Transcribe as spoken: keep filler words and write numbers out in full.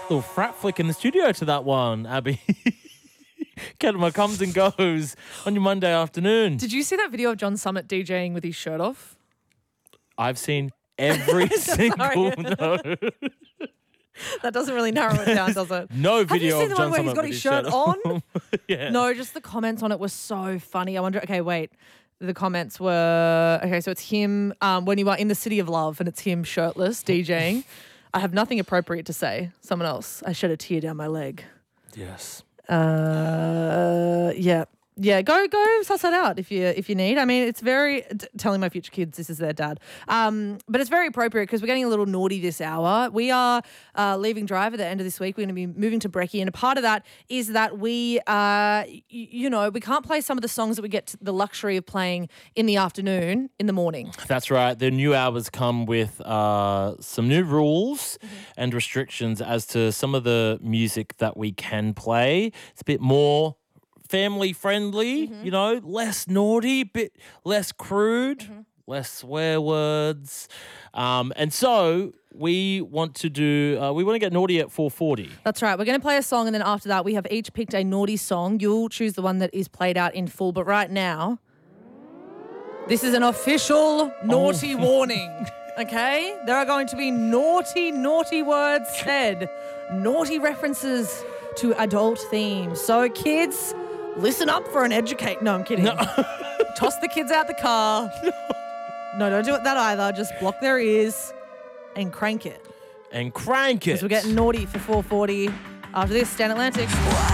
Little frat flick in the studio to that one, Abby. Kedma comes and goes on your Monday afternoon. Did you see that video of John Summit DJing with his shirt off? I've seen every single no. That doesn't really narrow it down, does it? No video Have you seen of the John one where he's Summit got with his shirt on? Yeah. No, just the comments on it were so funny. I wonder, okay, wait. The comments were, okay, so it's him um, when you are in the city of love and it's him shirtless DJing. I have nothing appropriate to say. Someone else. I shed a tear down my leg. Yes. Uh, yeah. Yeah, go go suss that out if you if you need. I mean, it's very t- telling my future kids this is their dad. Um, but it's very appropriate because we're getting a little naughty this hour. We are uh, leaving Drive at the end of this week. We're going to be moving to Brekkie, and a part of that is that we, uh, y- you know, we can't play some of the songs that we get the luxury of playing in the afternoon, in the morning. That's right. The new hours come with uh, some new rules Mm-hmm. and restrictions as to some of the music that we can play. It's a bit more family friendly, Mm-hmm. you know, less naughty, bit less crude, Mm-hmm. less swear words. Um, and so we want to do, uh, we want to get naughty at four forty. That's right. We're going to play a song, and then after that, we have each picked a naughty song. You'll choose the one that is played out in full. But right now, this is an official naughty warning. Okay? There are going to be naughty, naughty words said, naughty references to adult themes. So, kids, listen up for an educate. No, I'm kidding. No. Toss the kids out the car. No, don't do it that either. Just block their ears and crank it. And crank it. Because we're getting naughty for four forty. After this, Stan Atlantic.